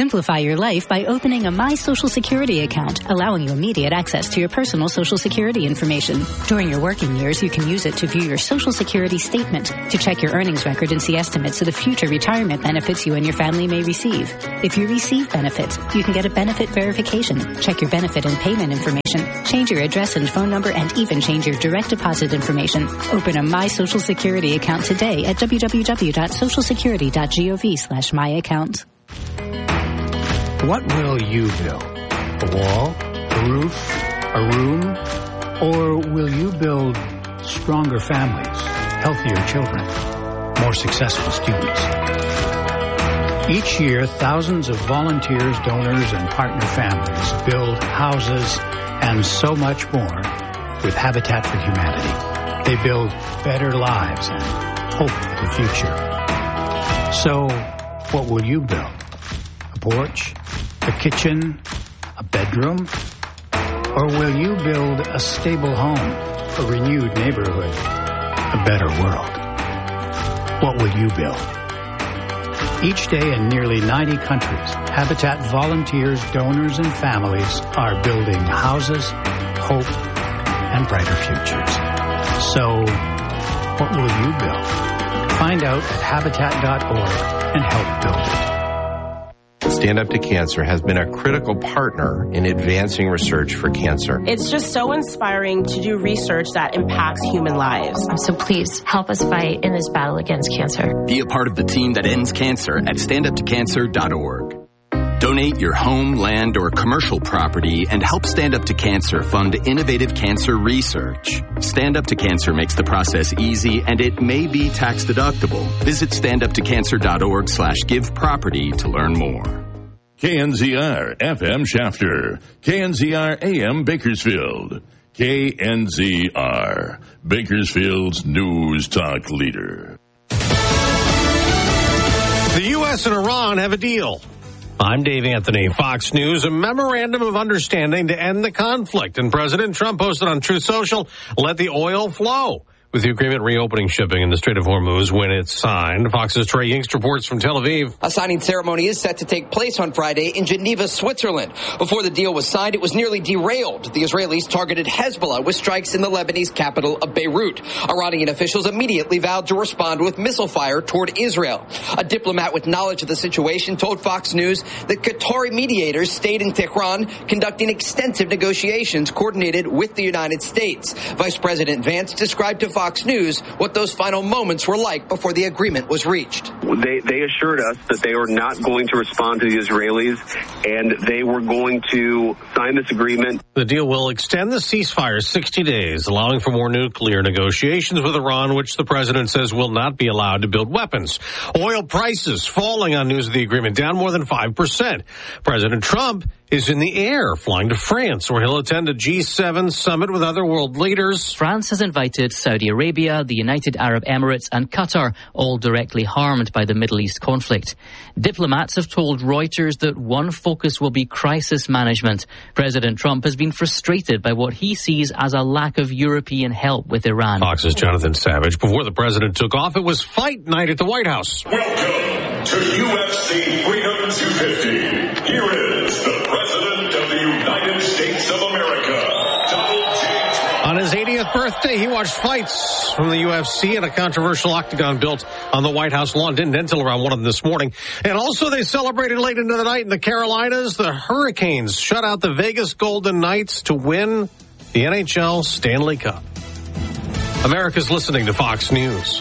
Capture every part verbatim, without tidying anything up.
Simplify your life by opening a My Social Security account, allowing you immediate access to your personal Social Security information. During your working years, you can use it to view your Social Security statement, to check your earnings record and see estimates of the future retirement benefits you and your family may receive. If you receive benefits, you can get a benefit verification, check your benefit and payment information, change your address and phone number, and even change your direct deposit information. Open a My Social Security account today at w w w dot social security dot gov slash my account. What will you build? A wall? A roof? A room? Or will you build stronger families, healthier children, more successful students? Each year, thousands of volunteers, donors, and partner families build houses and so much more with Habitat for Humanity. They build better lives and hope for the future. So, what will you build? A porch? A kitchen? A bedroom? Or will you build a stable home, a renewed neighborhood, a better world? What will you build? Each day in nearly ninety countries, Habitat volunteers, donors, and families are building houses, hope, and brighter futures. So, what will you build? Find out at habitat dot org and help build it. Stand Up to Cancer has been a critical partner in advancing research for cancer. It's just so inspiring to do research that impacts human lives. So please help us fight in this battle against cancer. Be a part of the team that ends cancer at stand up to cancer dot org. Donate your home, land, or commercial property and help Stand Up to Cancer fund innovative cancer research. Stand Up to Cancer makes the process easy, and it may be tax deductible. Visit stand up to cancer dot org slash give property to learn more. K N Z R F M Shafter, K N Z R A M Bakersfield, K N Z R, Bakersfield's news talk leader. The U S and Iran have a deal. I'm Dave Anthony, Fox News. A memorandum of understanding to end the conflict. And President Trump posted on Truth Social, let the oil flow. With the agreement reopening shipping in the Strait of Hormuz when it's signed. Fox's Trey Yingst reports from Tel Aviv. A signing ceremony is set to take place on Friday in Geneva, Switzerland. Before the deal was signed, it was nearly derailed. The Israelis targeted Hezbollah with strikes in the Lebanese capital of Beirut. Iranian officials immediately vowed to respond with missile fire toward Israel. A diplomat with knowledge of the situation told Fox News that Qatari mediators stayed in Tehran conducting extensive negotiations coordinated with the United States. Vice President Vance described to Fox News what those final moments were like before the agreement was reached. They, they assured us that they were not going to respond to the Israelis, and they were going to sign this agreement. The deal will extend the ceasefire sixty days, allowing for more nuclear negotiations with Iran, which the president says will not be allowed to build weapons. Oil prices falling on news of the agreement, down more than five percent. President Trump is in the air, flying to France, where he'll attend a G seven summit with other world leaders. France has invited Saudi Arabia, the United Arab Emirates, and Qatar, all directly harmed by the Middle East conflict. Diplomats have told Reuters that one focus will be crisis management. President Trump has been frustrated by what he sees as a lack of European help with Iran. Fox's Jonathan Savage. Before the president took off, it was fight night at the White House. Welcome to U F C Freedom two fifty. Here is the President of the United States of America, Donald J. Trump. On his eightieth birthday, he watched fights from the U F C at a controversial octagon built on the White House lawn. Didn't end until around one of them this morning. And also they celebrated late into the night in the Carolinas. The Hurricanes shut out the Vegas Golden Knights to win the N H L Stanley Cup. America's listening to Fox News.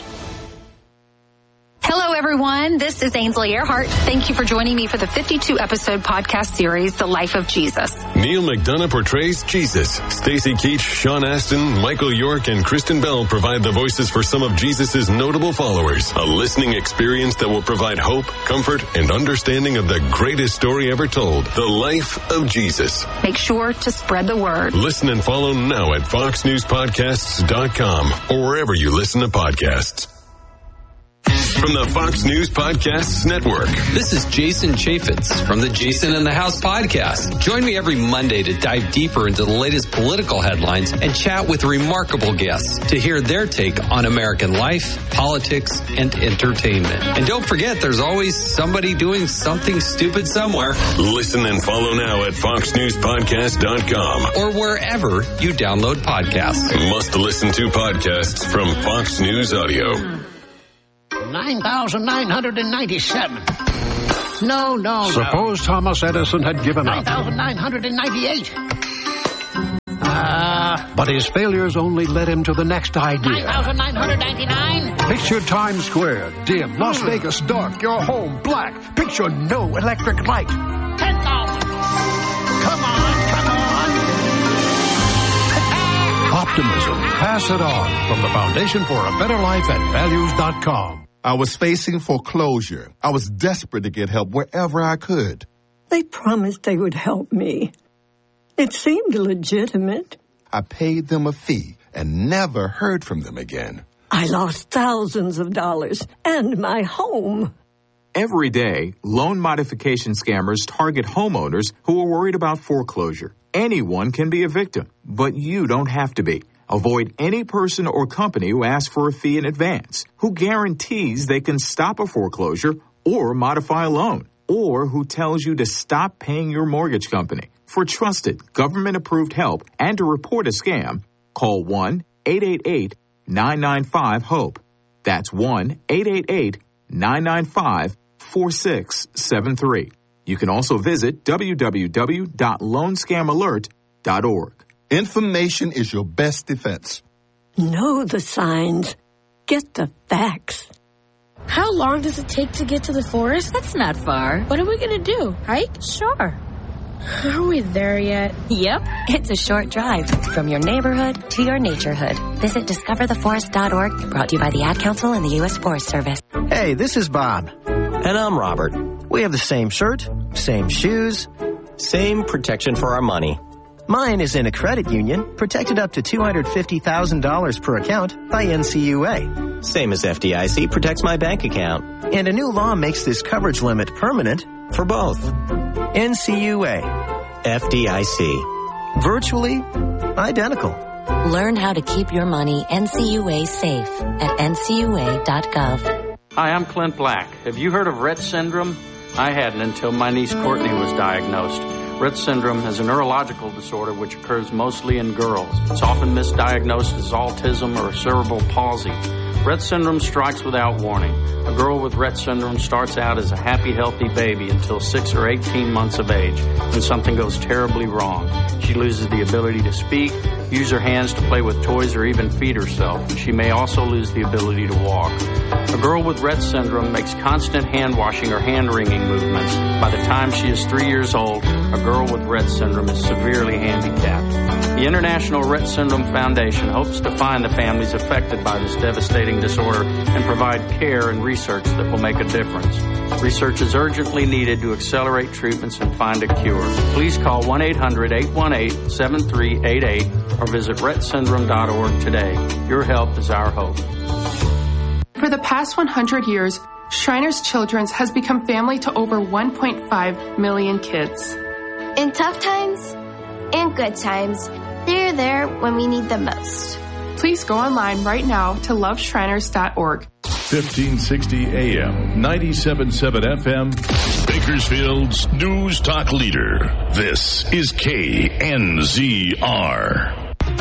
Hello, everyone. This is Ainsley Earhart. Thank you for joining me for the fifty-two episode podcast series, The Life of Jesus. Neil McDonough portrays Jesus. Stacey Keach, Sean Astin, Michael York, and Kristen Bell provide the voices for some of Jesus' notable followers. A listening experience that will provide hope, comfort, and understanding of the greatest story ever told, The Life of Jesus. Make sure to spread the word. Listen and follow now at fox news podcasts dot com or wherever you listen to podcasts. from the Fox News Podcasts Network. This is Jason Chaffetz from the Jason in the House podcast. Join me every Monday to dive deeper into the latest political headlines and chat with remarkable guests to hear their take on American life, politics, and entertainment. And don't forget, there's always somebody doing something stupid somewhere. Listen and follow now at fox news podcast dot com or wherever you download podcasts. Must listen to podcasts from Fox News Audio. nine thousand nine hundred ninety-seven. No, no, Suppose no. Thomas Edison had given nine up. nine thousand nine hundred ninety-eight. Uh, but his failures only led him to the next idea. nine thousand nine hundred ninety-nine. Picture Times Square, dim, Las Hmm. Vegas, dark, your home, black. Picture no electric light. ten thousand. Come on, come on. Optimism. Pass it on from the Foundation for a Better Life at values dot com. I was facing foreclosure. I was desperate to get help wherever I could. They promised they would help me. It seemed legitimate. I paid them a fee and never heard from them again. I lost thousands of dollars and my home. Every day, loan modification scammers target homeowners who are worried about foreclosure. Anyone can be a victim, but you don't have to be. Avoid any person or company who asks for a fee in advance, who guarantees they can stop a foreclosure or modify a loan, or who tells you to stop paying your mortgage company. For trusted, government-approved help and to report a scam, call one eight eight eight nine nine five HOPE. That's one eight eight eight nine nine five four six seven three. You can also visit w w w dot loan scam alert dot org. Information is your best defense. Know the signs. Get the facts. How long does it take to get to the forest? That's not far. What are we going to do? Hike? Sure. Are we there yet? Yep. It's a short drive from your neighborhood to your naturehood. Visit discover the forest dot org, brought to you by the Ad Council and the U S Forest Service. Hey, this is Bob. And I'm Robert. We have the same shirt, same shoes, same protection for our money. Mine is in a credit union, protected up to two hundred fifty thousand dollars per account by N C U A. Same as F D I C protects my bank account. And a new law makes this coverage limit permanent for both. N C U A. F D I C. Virtually identical. Learn how to keep your money N C U A safe at N C U A dot gov. Hi, I'm Clint Black. Have you heard of Rett syndrome? I hadn't until my niece Courtney was diagnosed. Rett syndrome is a neurological disorder which occurs mostly in girls. It's often misdiagnosed as autism or cerebral palsy. Rett syndrome strikes without warning. A girl with Rett syndrome starts out as a happy, healthy baby until six or eighteen months of age, when something goes terribly wrong. She loses the ability to speak, use her hands to play with toys, or even feed herself. She may also lose the ability to walk. A girl with Rett syndrome makes constant hand washing or hand wringing movements. By the time she is three years old, a girl with Rett syndrome is severely handicapped. The International Rett Syndrome Foundation hopes to find the families affected by this devastating disorder and provide care and research that will make a difference. Research is urgently needed to accelerate treatments and find a cure. Please call one eight hundred eight one eight seven three eight eight or visit rett syndrome dot org today. Your help is our hope. For the past one hundred years, Shriners Children's has become family to over one point five million kids. In tough times and good times, they're there when we need them most. Please go online right now to love shriners dot org. fifteen sixty A M, ninety-seven point seven F M, Bakersfield's News Talk Leader. This is K N Z R.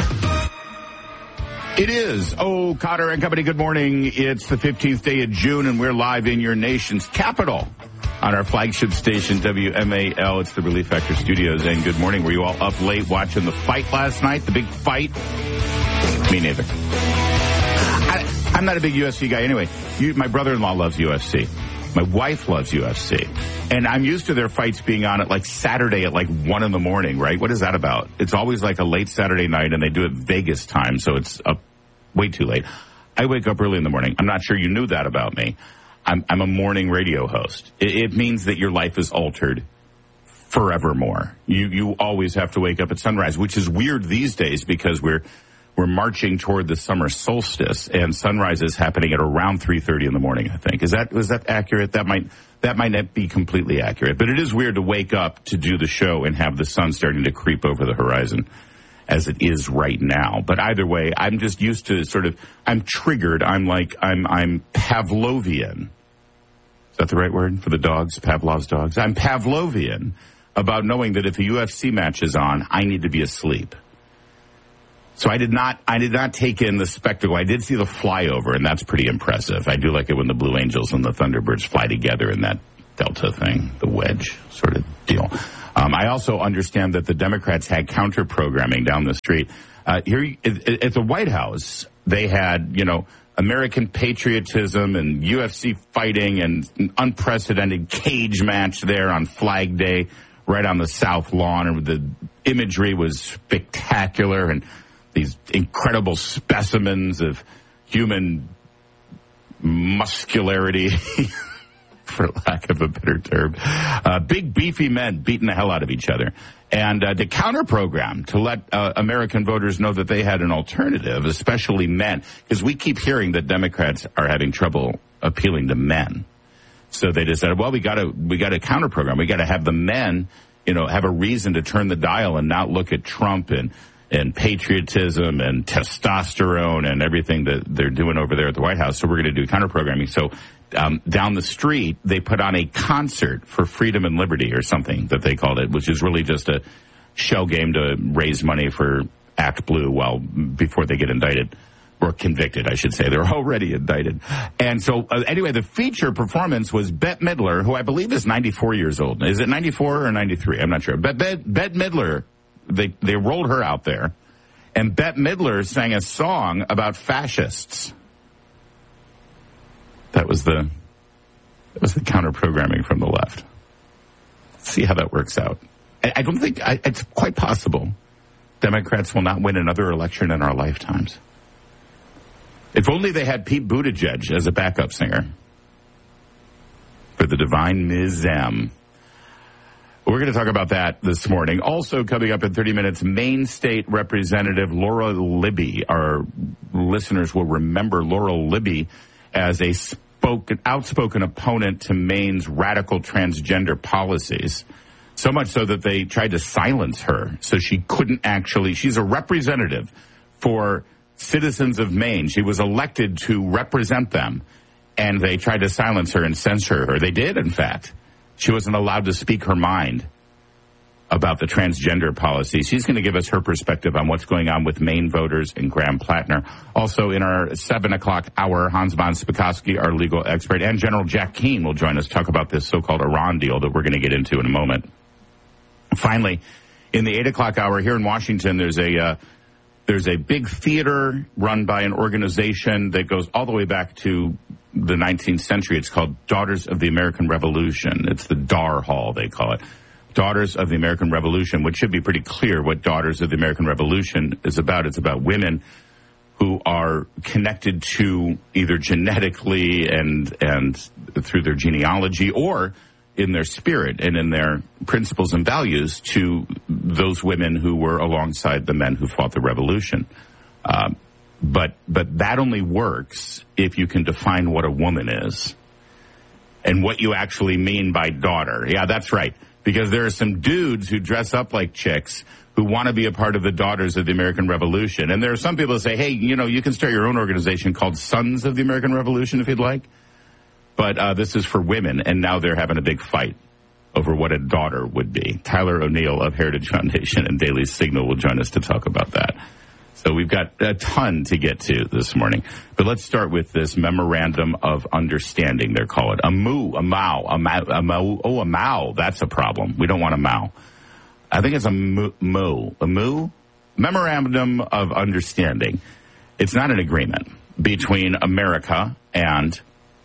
It is. Oh, Cotter and Company, good morning. It's the fifteenth day of June, and we're live in your nation's capital on our flagship station, W M A L. It's the Relief Factor Studios. And good morning. Were you all up late watching the fight last night, the big fight? Me neither. I, I'm not a big U F C guy anyway. You, my brother-in-law loves U F C. My wife loves U F C. And I'm used to their fights being on at like Saturday at like one in the morning, right? What is that about? It's always like a late Saturday night, and they do it Vegas time, so it's up way too late. I wake up early in the morning. I'm not sure you knew that about me. I'm, I'm a morning radio host. It, it means that your life is altered forevermore. You you always have to wake up at sunrise, which is weird these days because we're we're marching toward the summer solstice, and sunrise is happening at around three thirty in the morning, I think. Is that is that accurate? That might that might not be completely accurate, but it is weird to wake up to do the show and have the sun starting to creep over the horizon as it is right now. But either way, I'm just used to sort of, I'm triggered. I'm like, I'm I'm Pavlovian. Is that the right word for the dogs? Pavlov's dogs? I'm Pavlovian about knowing that if a U F C match is on, I need to be asleep. So I did not, I did not take in the spectacle. I did see the flyover, and that's pretty impressive. I do like it when the Blue Angels and the Thunderbirds fly together in that Delta thing, the wedge sort of deal. Um, I also understand that the Democrats had counter-programming down the street. Uh, here at the White House, they had, you know, American patriotism and U F C fighting and an unprecedented cage match there on Flag Day right on the South Lawn. And the imagery was spectacular, and these incredible specimens of human muscularity, for lack of a better term. Uh, big, beefy men beating the hell out of each other. And uh, the counter-program to let uh, American voters know that they had an alternative, especially men, because we keep hearing that Democrats are having trouble appealing to men. So they decided, well, we got to we got a counter-program. We got to have the men, you know, have a reason to turn the dial and not look at Trump and and patriotism and testosterone and everything that they're doing over there at the White House. So we're going to do counter-programming. So um, down the street, they put on a concert for freedom and liberty or something that they called it, which is really just a shell game to raise money for Act Blue while before they get indicted. Or convicted, I should say. They're already indicted. And so, uh, anyway, the feature performance was Bette Midler, who I believe is ninety-four years old. Is it ninety-four or ninety-three? I'm not sure. But Bette, Bette Midler, they, they rolled her out there. And Bette Midler sang a song about fascists. That was the, that was the counter-programming from the left. Let's see how that works out. I, I don't think, I, it's quite possible Democrats will not win another election in our lifetimes. If only they had Pete Buttigieg as a backup singer for the divine Miz M. We're going to talk about that this morning. Also coming up in thirty minutes, Maine State Representative Laura Libby. Our listeners will remember Laura Libby as a spoken, outspoken opponent to Maine's radical transgender policies. So much so that they tried to silence her. So she couldn't actually, she's a representative for citizens of Maine. She was elected to represent them, and they tried to silence her and censor her. They did, in fact. She wasn't allowed to speak her mind about the transgender policy. She's going to give us her perspective on what's going on with Maine voters and Graham Plattner. Also, in our seven o'clock hour, Hans von Spakovsky, our legal expert, and General Jack Keane will join us to talk about this so-called Iran deal that we're going to get into in a moment. Finally, in the eight o'clock hour here in Washington, there's a uh, There's a big theater run by an organization that goes all the way back to the nineteenth century. It's called Daughters of the American Revolution. It's the D A R Hall, they call it. Daughters of the American Revolution, which should be pretty clear what Daughters of the American Revolution is about. It's about women who are connected to either genetically and and through their genealogy or in their spirit and in their principles and values to those women who were alongside the men who fought the revolution. Uh, but but that only works if you can define what a woman is and what you actually mean by daughter. Yeah, that's right. Because there are some dudes who dress up like chicks who want to be a part of the Daughters of the American Revolution. And there are some people who say, hey, you know, you can start your own organization called Sons of the American Revolution if you'd like. But uh, this is for women, and now they're having a big fight over what a daughter would be. Tyler O'Neill of Heritage Foundation and Daily Signal will join us to talk about that. So we've got a ton to get to this morning. But let's start with this Memorandum of Understanding, they're calling it. A moo, a mow, a mow, a mow. Oh, a mow, that's a problem. We don't want a mow. I think it's a moo, moo. A moo? Memorandum of Understanding. It's not an agreement between America and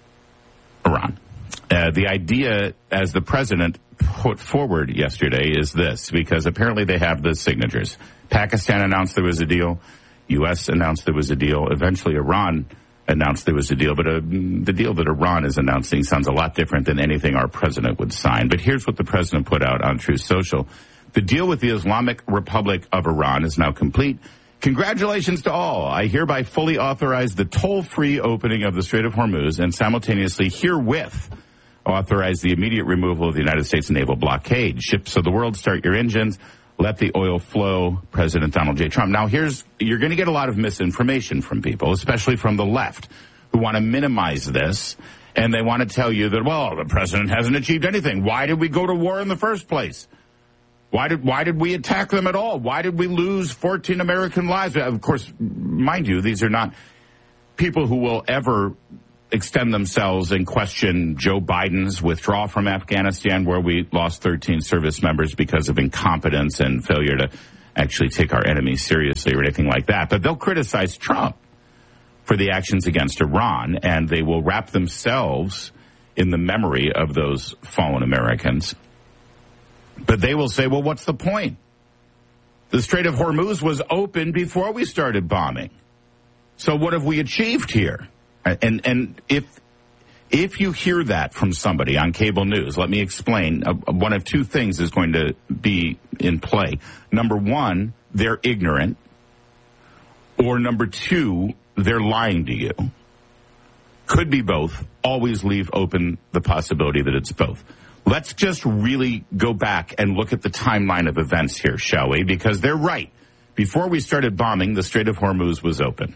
Iran. Uh, the idea, as the president put forward yesterday, is this, because apparently they have the signatures. Pakistan announced there was a deal. U S announced there was a deal. Eventually, Iran announced there was a deal. But uh, the deal that Iran is announcing sounds a lot different than anything our president would sign. But here's what the president put out on Truth Social. The deal with the Islamic Republic of Iran is now complete. Congratulations to all. I hereby fully authorize the toll-free opening of the Strait of Hormuz and simultaneously herewith authorize the immediate removal of the United States naval blockade. Ships of the world, start your engines. Let the oil flow. President Donald J. Trump. Now, here's, you're going to get a lot of misinformation from people, especially from the left, who want to minimize this. And they want to tell you that, well, the president hasn't achieved anything. Why did we go to war in the first place? Why did why did we attack them at all? Why did we lose fourteen American lives? Of course, mind you, these are not people who will ever extend themselves and question Joe Biden's withdrawal from Afghanistan, where we lost thirteen service members because of incompetence and failure to actually take our enemies seriously or anything like that. But they'll criticize Trump for the actions against Iran, and they will wrap themselves in the memory of those fallen Americans. But they will say, well, what's the point? The Strait of Hormuz was open before we started bombing. So what have we achieved here? And and if if you hear that from somebody on cable news, let me explain. Uh, one of two things is going to be in play. Number one, they're ignorant. Or number two, they're lying to you. Could be both. Always leave open the possibility that it's both. Let's just really go back and look at the timeline of events here, shall we? Because they're right. Before we started bombing, the Strait of Hormuz was open.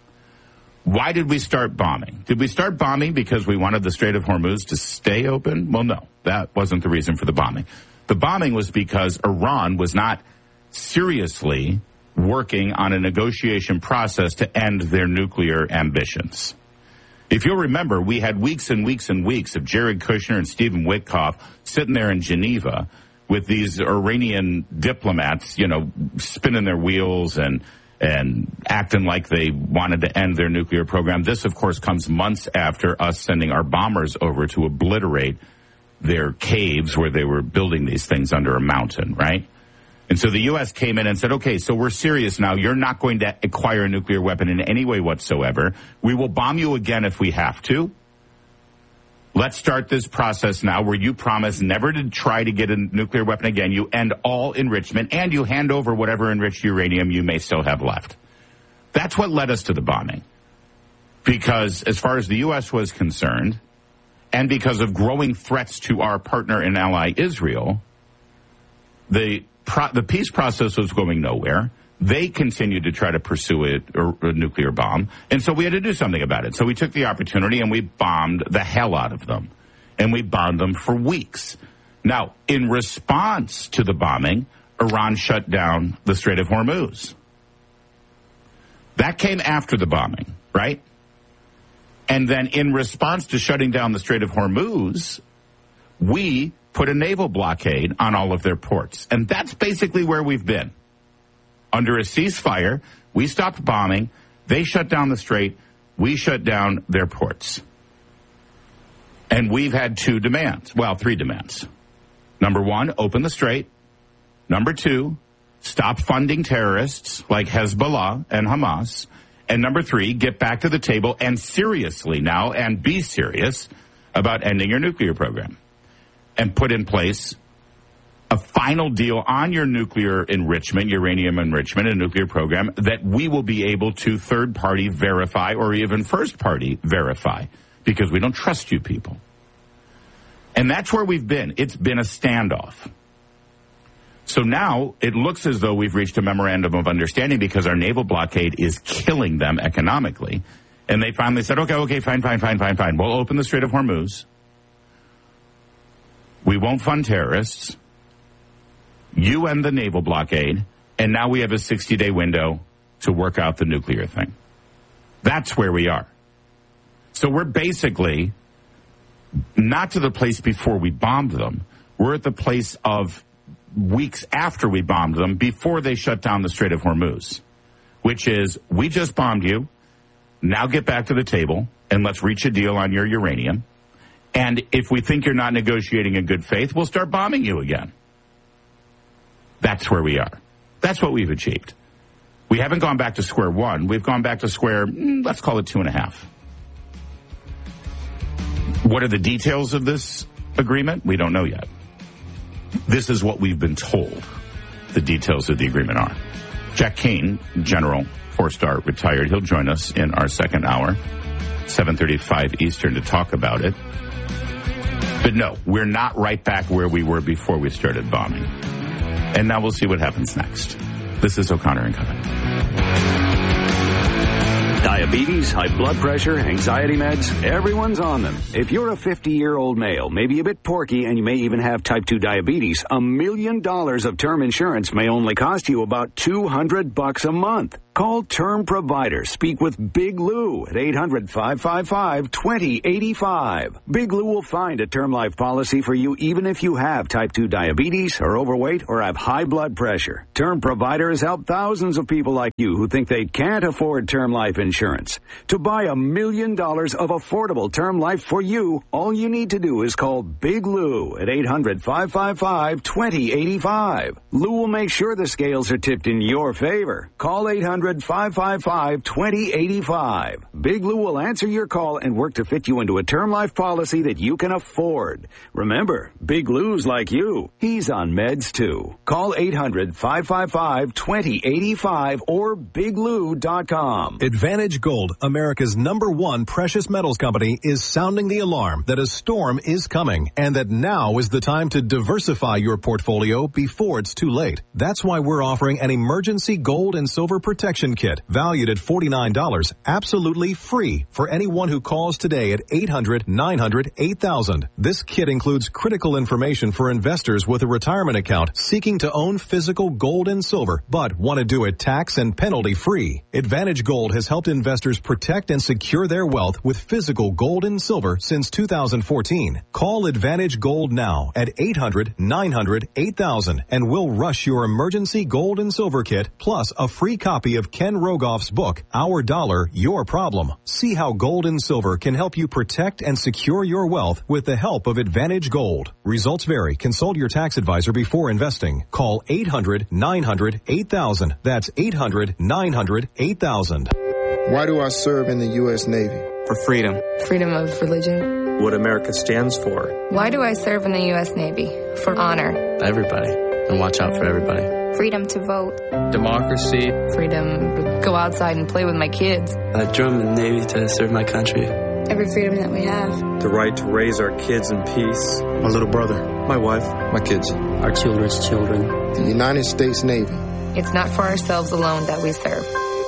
Why did we start bombing? Did we start bombing because we wanted the Strait of Hormuz to stay open? Well, no, that wasn't the reason for the bombing. The bombing was because Iran was not seriously working on a negotiation process to end their nuclear ambitions. If you'll remember, we had weeks and weeks and weeks of Jared Kushner and Stephen Witkoff sitting there in Geneva with these Iranian diplomats, you know, spinning their wheels and and acting like they wanted to end their nuclear program. This, of course, comes months after us sending our bombers over to obliterate their caves where they were building these things under a mountain, right? And so the U S came in and said, okay, so we're serious now. You're not going to acquire a nuclear weapon in any way whatsoever. We will bomb you again if we have to. Let's start this process now where you promise never to try to get a nuclear weapon again. You end all enrichment and you hand over whatever enriched uranium you may still have left. That's what led us to the bombing. Because as far as the U S was concerned, and because of growing threats to our partner and ally Israel, the Pro- the peace process was going nowhere. They continued to try to pursue it, or a nuclear bomb. And so we had to do something about it. So we took the opportunity and we bombed the hell out of them. And we bombed them for weeks. Now, in response to the bombing, Iran shut down the Strait of Hormuz. That came after the bombing, right? And then in response to shutting down the Strait of Hormuz, we put a naval blockade on all of their ports. And that's basically where we've been. Under a ceasefire, we stopped bombing, they shut down the strait, we shut down their ports. And we've had two demands, well, three demands. Number one, open the strait. Number two, stop funding terrorists like Hezbollah and Hamas. And number three, get back to the table and seriously now, and be serious about ending your nuclear program. And put in place a final deal on your nuclear enrichment, uranium enrichment, and nuclear program that we will be able to third-party verify or even first-party verify because we don't trust you people. And that's where we've been. It's been a standoff. So now it looks as though we've reached a memorandum of understanding because our naval blockade is killing them economically. And they finally said, okay, okay, fine, fine, fine, fine, fine. We'll open the Strait of Hormuz. We won't fund terrorists. You end the naval blockade. And now we have a sixty-day window to work out the nuclear thing. That's where we are. So we're basically not to the place before we bombed them. We're at the place of weeks after we bombed them, before they shut down the Strait of Hormuz, which is, we just bombed you. Now get back to the table and let's reach a deal on your uranium. And if we think you're not negotiating in good faith, we'll start bombing you again. That's where we are. That's what we've achieved. We haven't gone back to square one. We've gone back to square, let's call it two and a half. What are the details of this agreement? We don't know yet. This is what we've been told the details of the agreement are. Jack Kane, General, four-star, retired. He'll join us in our second hour, seven thirty-five Eastern, to talk about it. But no, we're not right back where we were before we started bombing. And now we'll see what happens next. This is O'Connor and Company. Diabetes, high blood pressure, anxiety meds, everyone's on them. If you're a fifty-year-old male, maybe a bit porky, and you may even have type two diabetes, a million dollars of term insurance may only cost you about two hundred bucks a month. Call Term Provider. Speak with Big Lou at eight hundred, five five five, two zero eight five. Big Lou will find a term life policy for you even if you have type two diabetes, are overweight, or have high blood pressure. Term Provider has helped thousands of people like you who think they can't afford term life insurance. To buy a million dollars of affordable term life for you, all you need to do is call Big Lou at eight hundred, five five five, two zero eight five. Lou will make sure the scales are tipped in your favor. Call eight hundred, five five five, two zero eight five. Big Lou will answer your call and work to fit you into a term life policy that you can afford. Remember, Big Lou's like you. He's on meds too. Call eight hundred, five five five, two zero eight five or big lou dot com. Advantage Gold, America's number one precious metals company, is sounding the alarm that a storm is coming and that now is the time to diversify your portfolio before it's too late. That's why we're offering an emergency gold and silver protection kit valued at forty-nine dollars, absolutely free for anyone who calls today at eight hundred, nine hundred, eight thousand. This kit includes critical information for investors with a retirement account seeking to own physical gold and silver, but want to do it tax and penalty free. Advantage Gold has helped investors protect and secure their wealth with physical gold and silver since two thousand fourteen. Call Advantage Gold now at eight hundred, nine hundred, eight thousand and we'll rush your emergency gold and silver kit plus a free copy of Ken Rogoff's book, Our Dollar, Your Problem. See how gold and silver can help you protect and secure your wealth with the help of Advantage Gold. Results vary. Consult your tax advisor before investing. Call eight hundred, nine hundred, eight thousand. That's eight hundred, nine hundred, eight thousand. Why do I serve in the U S Navy? For freedom. Freedom of religion. What America stands for. Why do I serve in the U S Navy? For honor. Everybody. And watch out for everybody. Freedom to vote. Democracy. Freedom to go outside and play with my kids. I joined the Navy to serve my country. Every freedom that we have. The right to raise our kids in peace. My little brother. My wife. My kids. Our children's children. The United States Navy. It's not for ourselves alone that we serve.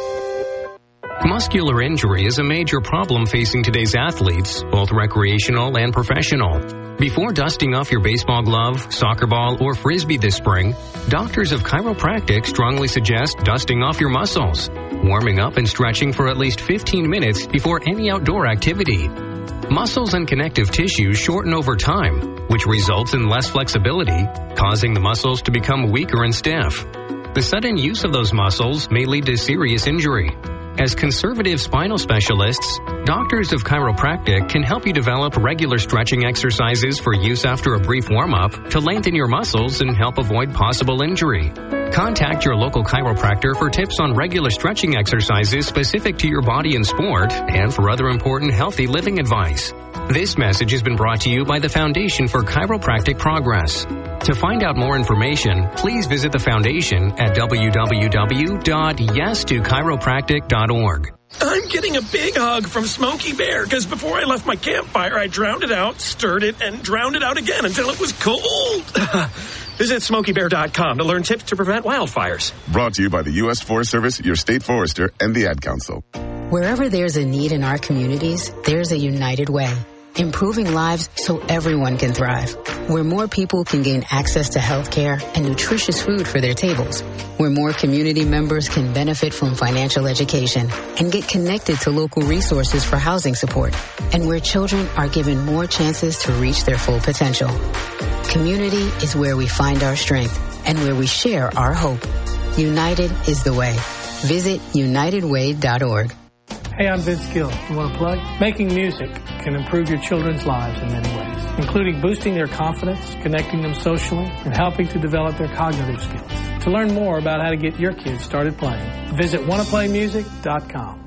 Muscular injury is a major problem facing today's athletes, both recreational and professional. Before dusting off your baseball glove, soccer ball, or frisbee this spring, doctors of chiropractic strongly suggest dusting off your muscles, warming up and stretching for at least fifteen minutes before any outdoor activity. Muscles and connective tissues shorten over time, which results in less flexibility, causing the muscles to become weaker and stiff. The sudden use of those muscles may lead to serious injury. As conservative spinal specialists, doctors of chiropractic can help you develop regular stretching exercises for use after a brief warm-up to lengthen your muscles and help avoid possible injury. Contact your local chiropractor for tips on regular stretching exercises specific to your body and sport and for other important healthy living advice. This message has been brought to you by the Foundation for Chiropractic Progress. To find out more information, please visit the foundation at w w w dot yes to chiropractic dot org. I'm getting a big hug from Smokey Bear because before I left my campfire, I drowned it out, stirred it, and drowned it out again until it was cold. Visit smokey bear dot com to learn tips to prevent wildfires. Brought to you by the U S Forest Service, your state forester, and the Ad Council. Wherever there's a need in our communities, there's a United Way. Improving lives so everyone can thrive. Where more people can gain access to health care and nutritious food for their tables. Where more community members can benefit from financial education and get connected to local resources for housing support. And where children are given more chances to reach their full potential. Community is where we find our strength and where we share our hope. United is the way. Visit united way dot org. Hey, I'm Vince Gill. You want to plug? Making music can improve your children's lives in many ways, including boosting their confidence, connecting them socially, and helping to develop their cognitive skills. To learn more about how to get your kids started playing, visit wanna play music dot com.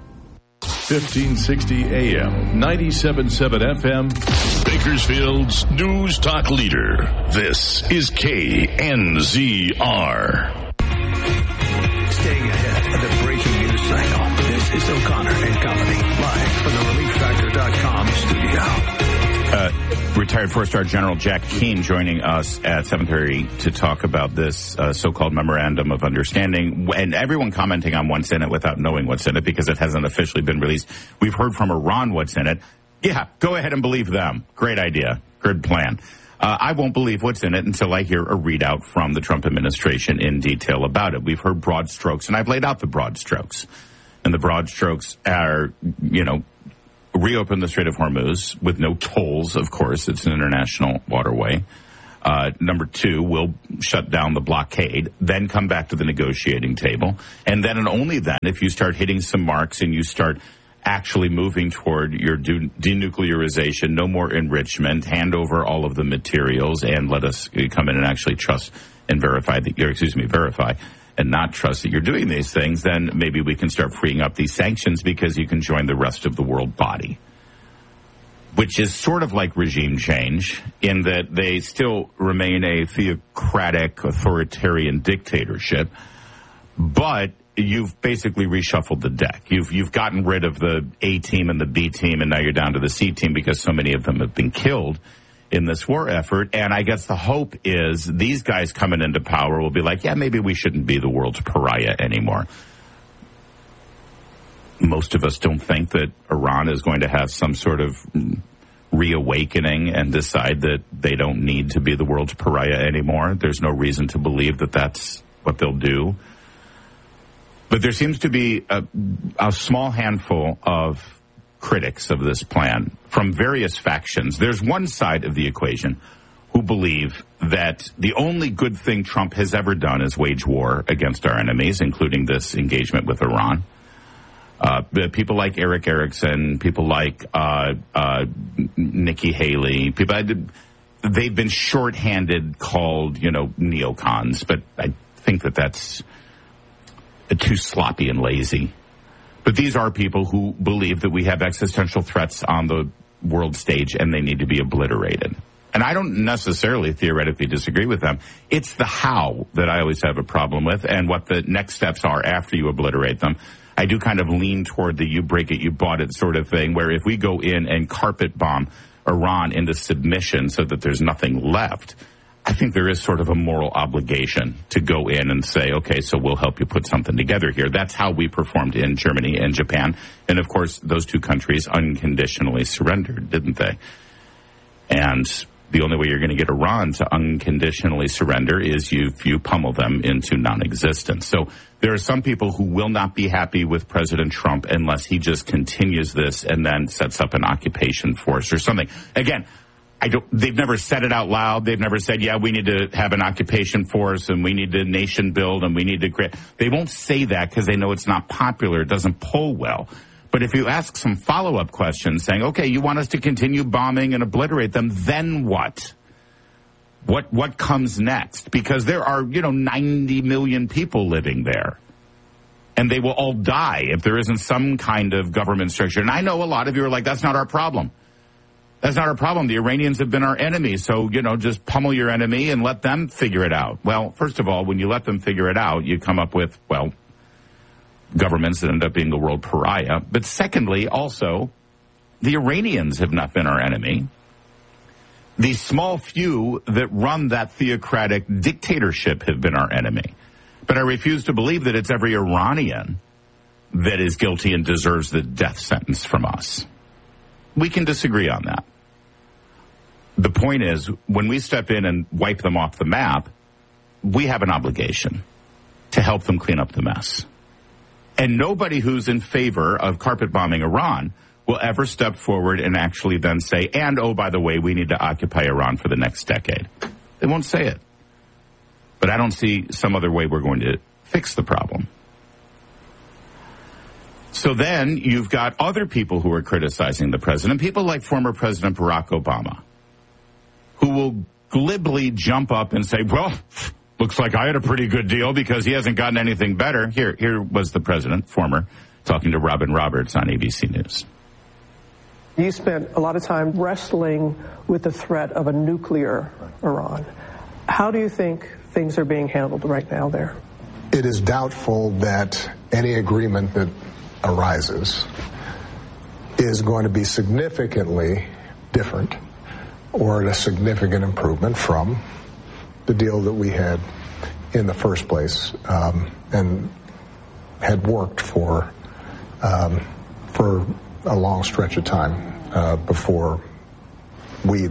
fifteen sixty A M, ninety-seven point seven F M, Bakersfield's News Talk Leader. This is K N Z R. Staying ahead is O'Connor and Company, live from the relief factor dot com studio. Uh, retired four-star General Jack Keane joining us at seven thirty to talk about this uh, so-called Memorandum of Understanding, and everyone commenting on what's in it without knowing what's in it because it hasn't officially been released. We've heard from Iran what's in it. Yeah, go ahead and believe them. Great idea. Good plan. Uh, I won't believe what's in it until I hear a readout from the Trump administration in detail about it. We've heard broad strokes, and I've laid out the broad strokes. And the broad strokes are, you know, reopen the Strait of Hormuz with no tolls, of course. It's an international waterway. Uh, number two, we'll shut down the blockade, then come back to the negotiating table. And then and only then, if you start hitting some marks and you start actually moving toward your de- denuclearization, no more enrichment, hand over all of the materials, and let us come in and actually trust and verify that you're, excuse me, verify and not trust that you're doing these things, then maybe we can start freeing up these sanctions because you can join the rest of the world body, which is sort of like regime change in that they still remain a theocratic, authoritarian dictatorship, but you've basically reshuffled the deck. You've you've gotten rid of the A team and the B team, and now you're down to the C team because so many of them have been killed in this war effort. And I guess the hope is these guys coming into power will be like, yeah, maybe we shouldn't be the world's pariah anymore. Most of us don't think that Iran is going to have some sort of reawakening and decide that they don't need to be the world's pariah anymore. There's no reason to believe that that's what they'll do. But there seems to be a, a small handful of critics of this plan from various factions. There's one side of the equation who believe that the only good thing Trump has ever done is wage war against our enemies, including this engagement with Iran. Uh, people like Eric Erickson, people like uh, uh, Nikki Haley, people they've been shorthanded called, you know, neocons, but I think that that's too sloppy and lazy. But these are people who believe that we have existential threats on the world stage and they need to be obliterated. And I don't necessarily theoretically disagree with them. It's the how that I always have a problem with and what the next steps are after you obliterate them. I do kind of lean toward the you break it, you bought it sort of thing, where if we go in and carpet bomb Iran into submission so that there's nothing left, I think there is sort of a moral obligation to go in and say, okay, so we'll help you put something together here. That's how we performed in Germany and Japan. And, of course, those two countries unconditionally surrendered, didn't they? And the only way you're going to get Iran to unconditionally surrender is you, you pummel them into non-existence. So there are some people who will not be happy with President Trump unless he just continues this and then sets up an occupation force or something. Again, I don't, they've never said it out loud. They've never said, yeah, we need to have an occupation force and we need to nation build and we need to create. They won't say that because they know it's not popular. It doesn't poll well. But if you ask some follow-up questions saying, okay, you want us to continue bombing and obliterate them, then what? What what comes next? Because there are, you know, ninety million people living there. And they will all die if there isn't some kind of government structure. And I know a lot of you are like, that's not our problem. That's not our problem. The Iranians have been our enemy. So, you know, just pummel your enemy and let them figure it out. Well, first of all, when you let them figure it out, you come up with, well, governments that end up being a world pariah. But secondly, also, the Iranians have not been our enemy. The small few that run that theocratic dictatorship have been our enemy. But I refuse to believe that it's every Iranian that is guilty and deserves the death sentence from us. We can disagree on that. The point is, when we step in and wipe them off the map, we have an obligation to help them clean up the mess. And nobody who's in favor of carpet bombing Iran will ever step forward and actually then say, and, oh, by the way, we need to occupy Iran for the next decade. They won't say it. But I don't see some other way we're going to fix the problem. So then you've got other people who are criticizing the president, people like former President Barack Obama, who will glibly jump up and say, well, looks like I had a pretty good deal because he hasn't gotten anything better. Here, here was the president, former, talking to Robin Roberts on A B C News. You spent a lot of time wrestling with the threat of a nuclear Iran. How do you think things are being handled right now there? It is doubtful that any agreement that arises is going to be significantly different or a significant improvement from the deal that we had in the first place, um, and had worked for um, for a long stretch of time uh, before we,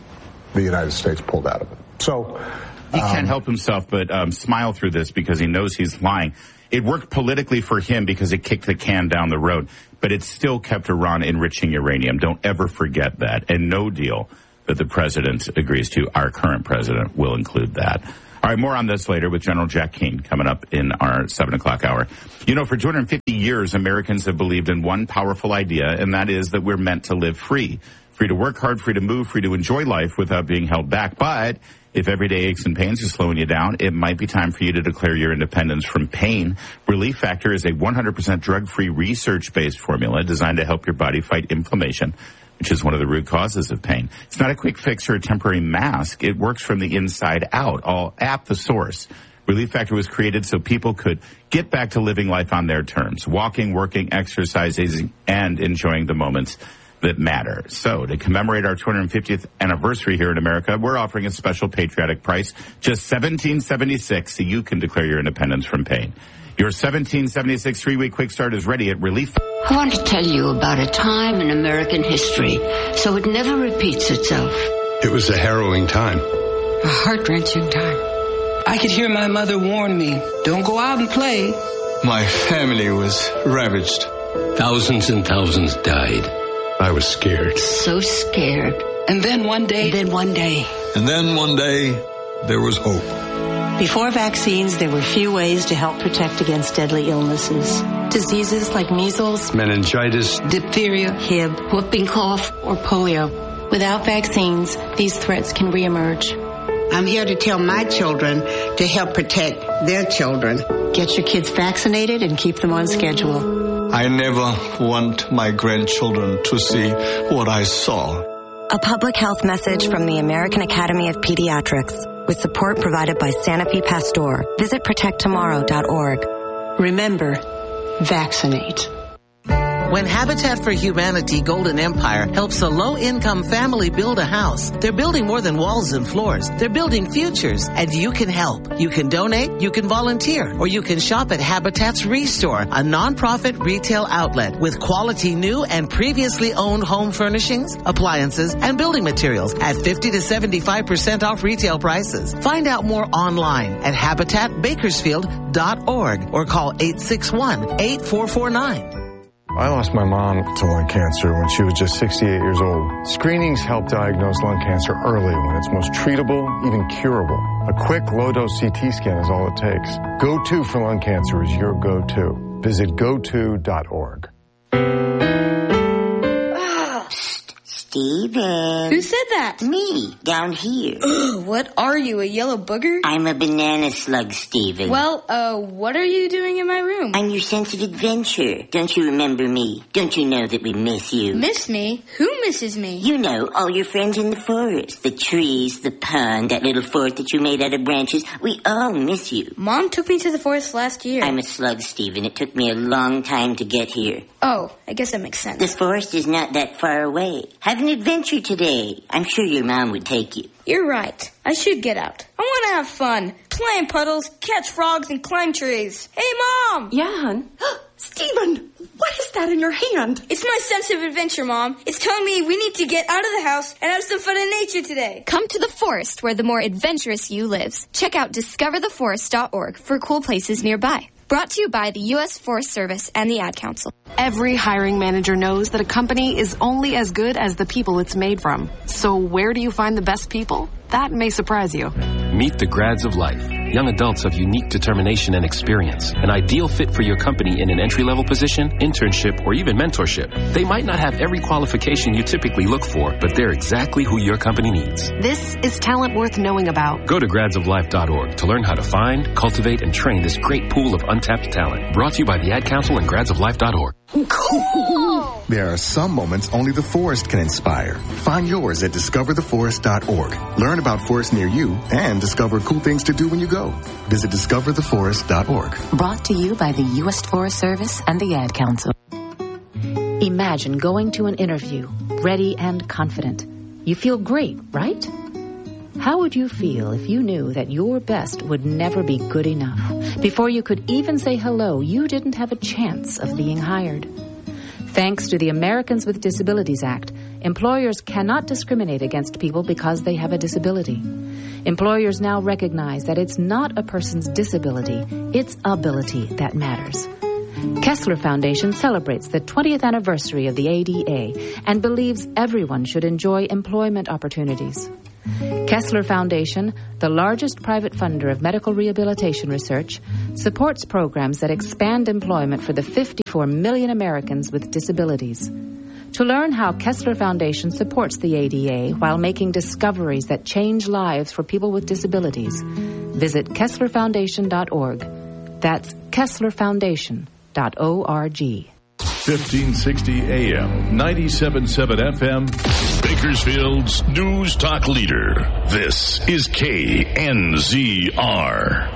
the United States, pulled out of it. So he um, can't help himself but um, smile through this because he knows he's lying. It worked politically for him because it kicked the can down the road, but it still kept Iran enriching uranium. Don't ever forget that. And no deal that the president agrees to, our current president, will include that. All right, more on this later with General Jack Keane coming up in our seven o'clock hour. You know, for two hundred fifty years, Americans have believed in one powerful idea, and that is that we're meant to live free. Free to work hard, free to move, free to enjoy life without being held back. But if everyday aches and pains are slowing you down, it might be time for you to declare your independence from pain. Relief Factor is a one hundred percent drug-free, research-based formula designed to help your body fight inflammation, which is one of the root causes of pain. It's not a quick fix or a temporary mask. It works from the inside out, all at the source. Relief Factor was created so people could get back to living life on their terms, walking, working, exercising, and enjoying the moments that matter. So, to commemorate our two hundred fiftieth anniversary here in America, we're offering a special patriotic price, just seventeen seventy-six, so you can declare your independence from pain. Your seventeen seventy-six three-week quick start is ready at Relief. I want to tell you about a time in American history so it never repeats itself. It was a harrowing time. A heart-wrenching time. I could hear my mother warn me, don't go out and play. My family was ravaged. Thousands and thousands died. I was scared. So scared. And then one day. And then one day. And then one day, there was hope. Before vaccines, there were few ways to help protect against deadly illnesses. Diseases like measles, meningitis, diphtheria, H I V, whooping cough, or polio. Without vaccines, these threats can reemerge. I'm here to tell my children to help protect their children. Get your kids vaccinated and keep them on schedule. I never want my grandchildren to see what I saw. A public health message from the American Academy of Pediatrics with support provided by Sanofi Pasteur. Visit protect tomorrow dot org. Remember, vaccinate. When Habitat for Humanity Golden Empire helps a low-income family build a house, they're building more than walls and floors. They're building futures, and you can help. You can donate, you can volunteer, or you can shop at Habitat's Restore, a nonprofit retail outlet with quality new and previously owned home furnishings, appliances, and building materials at fifty to seventy-five percent off retail prices. Find out more online at habitat bakersfield dot org or call eight six one, eight four four nine. I lost my mom to lung cancer when she was just sixty-eight years old. Screenings help diagnose lung cancer early when it's most treatable, even curable. A quick low-dose C T scan is all it takes. Go to for lung cancer is your go-to. Visit go to dot org. Steven. Who said that? Me, down here. What are you, a yellow booger? I'm a banana slug, Steven. Well, uh, what are you doing in my room? I'm your sense of adventure. Don't you remember me? Don't you know that we miss you? Miss me? Who misses me? You know, all your friends in the forest. The trees, the pond, that little fort that you made out of branches. We all miss you. Mom took me to the forest last year. I'm a slug, Steven. It took me a long time to get here. Oh, I guess that makes sense. The forest is not that far away. Have an adventure today. I'm sure your mom would take you. You're right. I should get out. I want to have fun. Play in puddles, catch frogs, and climb trees. Hey, Mom! Yeah, hon? Steven, what is that in your hand? It's my sense of adventure, Mom. It's telling me we need to get out of the house and have some fun in nature today. Come to the forest where the more adventurous you lives. Check out discover the forest dot org for cool places nearby. Brought to you by the U S Forest Service and the Ad Council. Every hiring manager knows that a company is only as good as the people it's made from. So where do you find the best people? That may surprise you. Meet the grads of life. Young adults of unique determination and experience. An ideal fit for your company in an entry-level position, internship, or even mentorship. They might not have every qualification you typically look for, but they're exactly who your company needs. This is talent worth knowing about. Go to grads of life dot org to learn how to find, cultivate, and train this great pool of untapped talent. Brought to you by the Ad Council and grads of life dot org. Cool! There are some moments only the forest can inspire. Find yours at discover the forest dot org. Learn about forests near you and discover cool things to do when you go. Visit discover the forest dot org. Brought to you by the U S Forest Service and the Ad Council. Imagine going to an interview, ready and confident. You feel great, right? How would you feel if you knew that your best would never be good enough? Before you could even say hello, you didn't have a chance of being hired. Thanks to the Americans with Disabilities Act, employers cannot discriminate against people because they have a disability. Employers now recognize that it's not a person's disability, it's ability that matters. Kessler Foundation celebrates the twentieth anniversary of the A D A and believes everyone should enjoy employment opportunities. Kessler Foundation, the largest private funder of medical rehabilitation research, supports programs that expand employment for the fifty-four million Americans with disabilities. To learn how Kessler Foundation supports the A D A while making discoveries that change lives for people with disabilities, visit kessler foundation dot org. That's kessler foundation dot org. fifteen sixty A M, ninety-seven point seven F M, Bakersfield's News Talk Leader. This is K N Z R.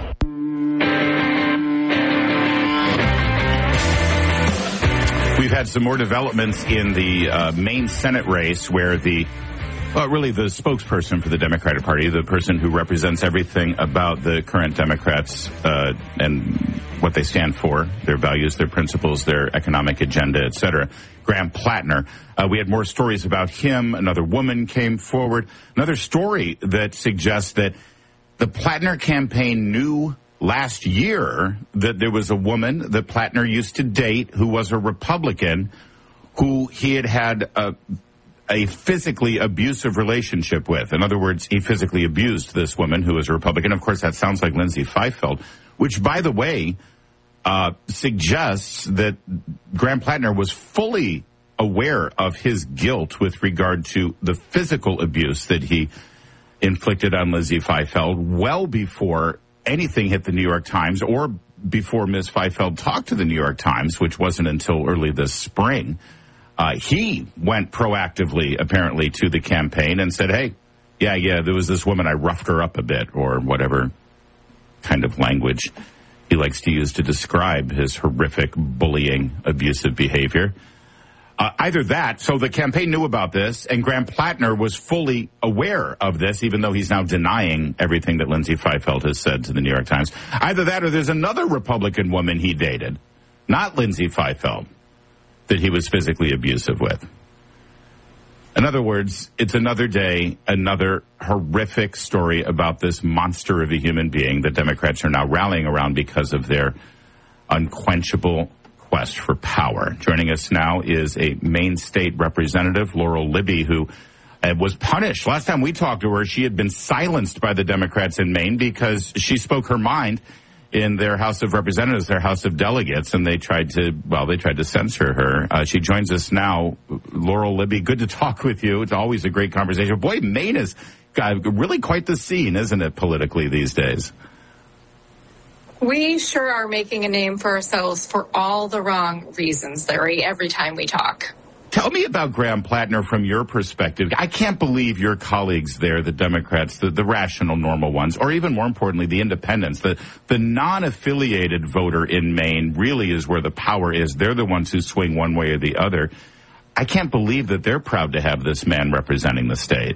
We've had some more developments in the uh, Maine Senate race where the, well, really the spokesperson for the Democratic Party, the person who represents everything about the current Democrats uh, and what they stand for, their values, their principles, their economic agenda, et cetera, Graham Plattner. Uh, we had more stories about him. Another woman came forward. Another story that suggests that the Plattner campaign knew last year that there was a woman that Plattner used to date who was a Republican who he had had a, a physically abusive relationship with. In other words, he physically abused this woman who was a Republican. Of course, that sounds like Lindsay Feifeld, which, by the way, uh, suggests that Graham Plattner was fully aware of his guilt with regard to the physical abuse that he inflicted on Lindsay Feifeld well before anything hit the New York Times or before Miz Feifeld talked to the New York Times, which wasn't until early this spring. Uh, he went proactively, apparently, to the campaign and said, hey, yeah, yeah, there was this woman, I roughed her up a bit, or whatever kind of language he likes to use to describe his horrific, bullying, abusive behavior. Uh, either that, so the campaign knew about this, and Graham Plattner was fully aware of this, even though he's now denying everything that Lindsay Feifeld has said to the New York Times. Either that, or there's another Republican woman he dated, not Lindsay Feifeld, that he was physically abusive with. In other words, it's another day, another horrific story about this monster of a human being that Democrats are now rallying around because of their unquenchable quest for power. Joining us now is a Maine State Representative, Laurel Libby, who uh, was punished. Last time we talked to her, she had been silenced by the Democrats in Maine because she spoke her mind in their House of Representatives, their House of Delegates, and they tried to, well, they tried to censor her. Uh, she joins us now. Laurel Libby, good to talk with you. It's always a great conversation. Boy, Maine is uh, really quite the scene, isn't it, politically these days? We sure are making a name for ourselves for all the wrong reasons, Larry, every time we talk. Tell me about Graham Plattner from your perspective. I can't believe your colleagues there, the Democrats, the, the rational, normal ones, or even more importantly, the independents, the, the non-affiliated voter in Maine really is where the power is. They're the ones who swing one way or the other. I can't believe that they're proud to have this man representing the state.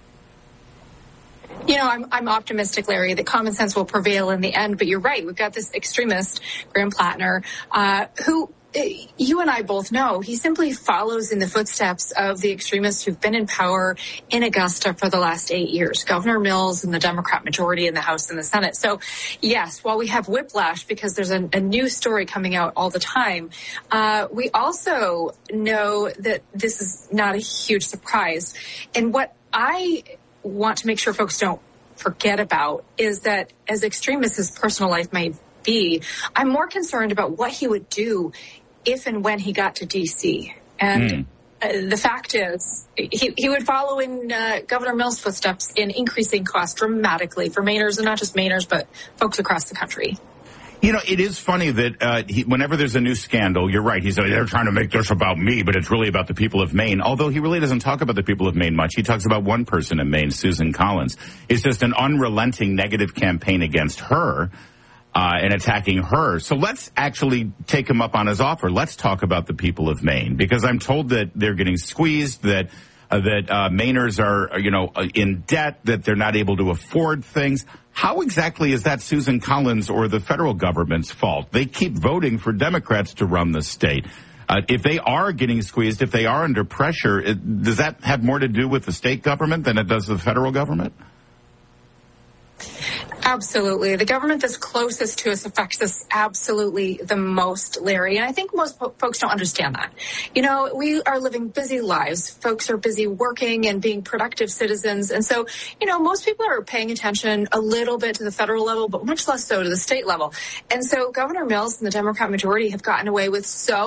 You know, I'm, I'm optimistic, Larry, that common sense will prevail in the end. But you're right. We've got this extremist, Graham Plattner, uh, who you and I both know he simply follows in the footsteps of the extremists who've been in power in Augusta for the last eight years, Governor Mills and the Democrat majority in the House and the Senate. So, yes, while we have whiplash because there's a, a new story coming out all the time, uh, we also know that this is not a huge surprise. And what I want to make sure folks don't forget about is that as extreme as his personal life might be, I'm more concerned about what he would do if and when he got to D C. And mm. uh, the fact is, he, he would follow in uh, Governor Mills' footsteps in increasing costs dramatically for Mainers, and not just Mainers, but folks across the country. You know, it is funny that uh, he, whenever there's a new scandal, you're right, he's uh, they're trying to make this about me, but it's really about the people of Maine. Although he really doesn't talk about the people of Maine much. He talks about one person in Maine, Susan Collins. It's just an unrelenting negative campaign against her. uh, and attacking her. So let's actually take him up on his offer. Let's talk about the people of Maine, because I'm told that they're getting squeezed, that uh, that uh, Mainers are, you know, in debt, that they're not able to afford things. How exactly is that Susan Collins or the federal government's fault? They keep voting for Democrats to run the state. Uh, if they are getting squeezed, if they are under pressure, it, does that have more to do with the state government than it does the federal government? Absolutely. The government that's closest to us affects us absolutely the most, Larry. And I think most po- folks don't understand that. You know, we are living busy lives. Folks are busy working and being productive citizens. And so, you know, most people are paying attention a little bit to the federal level, but much less so to the state level. And so Governor Mills and the Democrat majority have gotten away with so